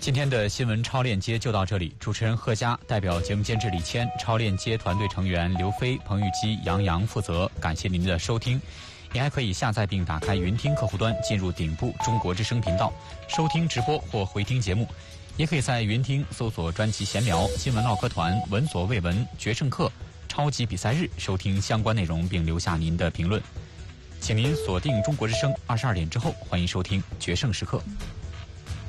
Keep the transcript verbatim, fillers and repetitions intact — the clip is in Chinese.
今天的新闻超链接就到这里，主持人贺佳代表节目监制李谦，超链接团队成员刘飞、彭玉基、杨洋负责。感谢您的收听，您还可以下载并打开云听客户端，进入顶部中国之声频道，收听直播或回听节目。也可以在云听搜索专辑闲聊、新闻唠嗑团、闻所未闻、决胜课、超级比赛日，收听相关内容并留下您的评论。请您锁定中国之声，二十二点之后欢迎收听决胜时刻。